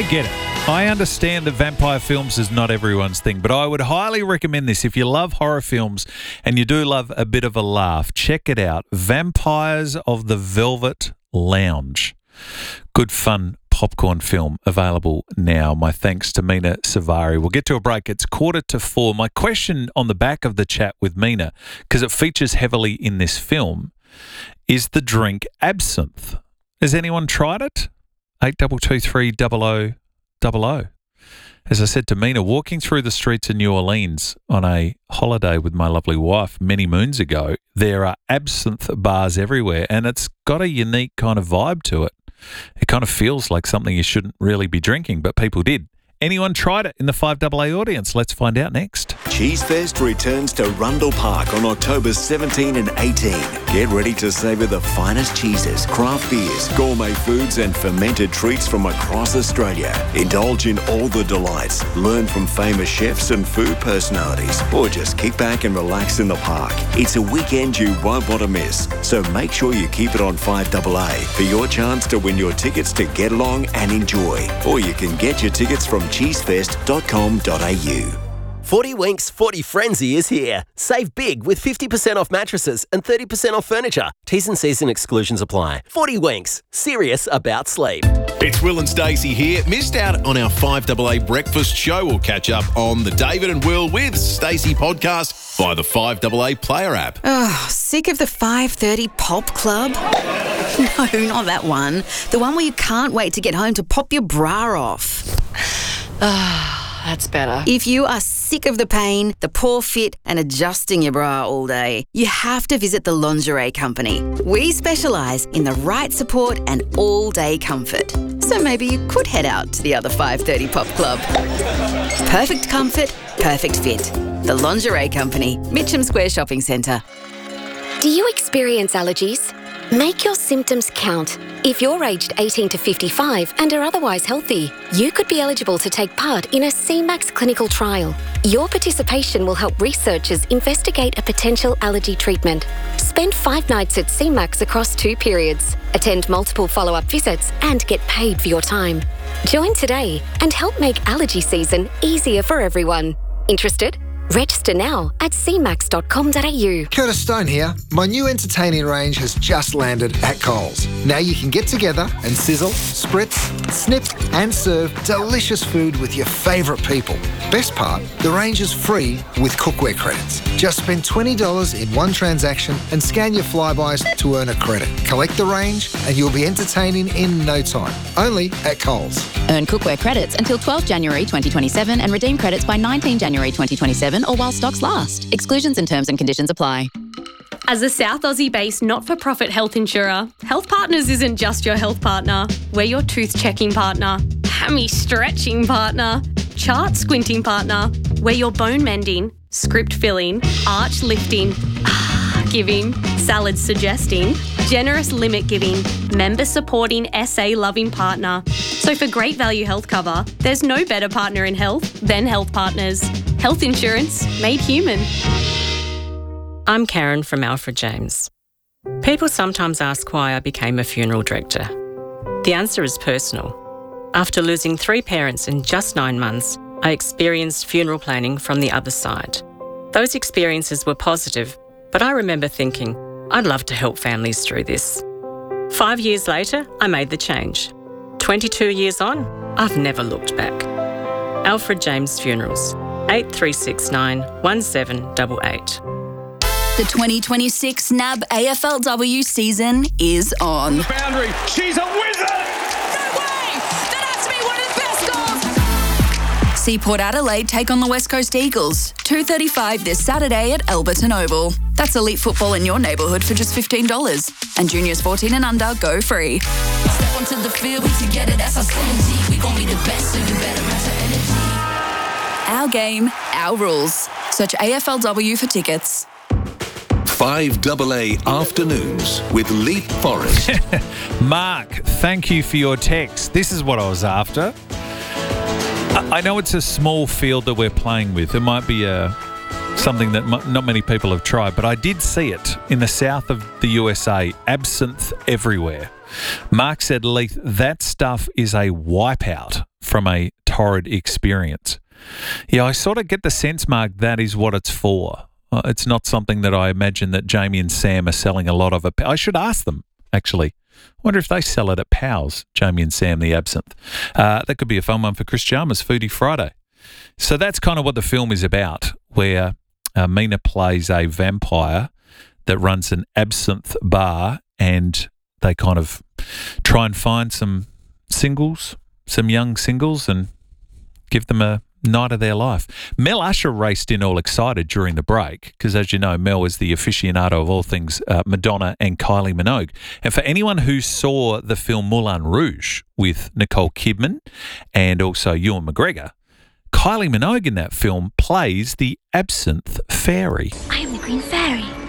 I get it. I understand that vampire films is not everyone's thing, but I would highly recommend this. If you love horror films and you do love a bit of a laugh, check it out. Vampires of the Velvet Lounge. Good fun popcorn film available now. My thanks to Mina Savari. We'll get to a break. It's 3:45. My question on the back of the chat with Mina, because it features heavily in this film, is the drink absinthe. Has anyone tried it? 8223 0000. As I said to Mina, walking through the streets of New Orleans on a holiday with my lovely wife many moons ago, there are absinthe bars everywhere, and it's got a unique kind of vibe to it. It kind of feels like something you shouldn't really be drinking, but people did. Anyone tried it in the 5AA audience? Let's find out next. Cheese Fest returns to Rundle Park on October 17 and 18. Get ready to savour the finest cheeses, craft beers, gourmet foods and fermented treats from across Australia. Indulge in all the delights, learn from famous chefs and food personalities, or just kick back and relax in the park. It's a weekend you won't want to miss, so make sure you keep it on 5AA for your chance to win your tickets to get along and enjoy. Or you can get your tickets from cheesefest.com.au. 40 Winks 40 Frenzy is here. Save big with 50% off mattresses and 30% off furniture. T's and C's and exclusions apply. 40 Winks. Serious about sleep. It's Will and Stacey here. Missed out on our 5AA breakfast show? We'll catch up on the David and Will with Stacey podcast via the 5AA player app. Oh, sick of the 5:30 pop club? No, not that one. The one where you can't wait to get home to pop your bra off. That's better. If you are sick of the pain, the poor fit and adjusting your bra all day, you have to visit the Lingerie Company. We specialise in the right support and all-day comfort. So maybe you could head out to the other 5:30 pop club. Perfect comfort, perfect fit. The Lingerie Company, Mitcham Square Shopping Centre. Do you experience allergies? Make your symptoms count. If you're aged 18 to 55 and are otherwise healthy, you could be eligible to take part in a CMAX clinical trial. Your participation will help researchers investigate a potential allergy treatment. Spend 5 nights at CMAX across 2 periods. Attend multiple follow-up visits and get paid for your time. Join today and help make allergy season easier for everyone. Interested? Register now at cmax.com.au. Curtis Stone here. My new entertaining range has just landed at Coles. Now you can get together and sizzle, spritz, snip and serve delicious food with your favourite people. Best part, the range is free with cookware credits. Just spend $20 in one transaction and scan your Flybys to earn a credit. Collect the range and you'll be entertaining in no time. Only at Coles. Earn cookware credits until 12 January 2027 and redeem credits by 19 January 2027 or while stocks last. Exclusions and terms and conditions apply. As a South Aussie-based not-for-profit health insurer, Health Partners isn't just your health partner. We're your tooth-checking partner, hammy-stretching partner, chart-squinting partner. We're your bone-mending, script-filling, arch-lifting, giving, salad-suggesting, generous limit-giving, member-supporting, SA-loving partner. So for great value health cover, there's no better partner in health than Health Partners. Health insurance made human. I'm Karen from Alfred James. People sometimes ask why I became a funeral director. The answer is personal. After losing 3 parents in just 9 months, I experienced funeral planning from the other side. Those experiences were positive, but I remember thinking, I'd love to help families through this. 5 years later, I made the change. 22 years on, I've never looked back. Alfred James Funerals, 8369 1788. The 2026 NAB AFLW season is on. Boundary, she's a wizard! No way! That has to be one of the best goals! See Port Adelaide take on the West Coast Eagles, 2:35 this Saturday at Alberton Oval. That's elite football in your neighbourhood for just $15. And juniors 14 and under go free. Step onto the field, we together, that's our synergy. We gon' be the best, so you better match our energy. Our game, our rules. Search AFLW for tickets. 5AA Afternoons with Leith Forest. Mark, thank you for your text. This is what I was after. I know it's a small field that we're playing with. It might be something that not many people have tried, but I did see it in the south of the USA, absinthe everywhere. Mark said, Leith, that stuff is a wipeout from a torrid experience. Yeah, I sort of get the sense, Mark, that is what it's for. It's not something that I imagine that Jamie and Sam are selling a lot of. I should ask them, actually. I wonder if they sell it at Powell's, Jamie and Sam, the absinthe. That could be a fun one for Chris Chalmers, Foodie Friday. So that's kind of what the film is about, where Mina plays a vampire that runs an absinthe bar, and they kind of try and find some young singles, and give them a night of their life. Mel Usher raced in all excited during the break because, as you know, Mel is the aficionado of all things Madonna and Kylie Minogue. And for anyone who saw the film Moulin Rouge with Nicole Kidman and also Ewan McGregor, Kylie Minogue in that film plays the absinthe fairy. I am the Green Fairy.